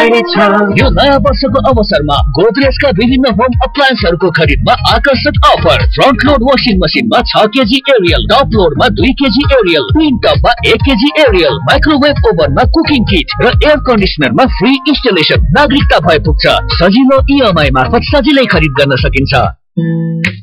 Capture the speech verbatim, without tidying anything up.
बढ़ेछ। यो नयाँ वर्षको अवसरमा गोदरेजका विभिन्न होम अप्लायन्सहरूको खरिदमा आकर्षक अफर। फ्रन्ट लोड वासिङ मसिनमा छ केजी एरियल, टप लोडमा दुई केजी एरियल, ट्विन टपमा एक केजी एरियल, माइक्रोवेभ ओभनमा कुकिङ किट र एयर कन्डिसनरमा फ्री इन्स्टलेसन। नागरिकता भए पुग्छ। सजिलो इएमआई मार्फत सजिलै खरिद गर्न सकिन्छ।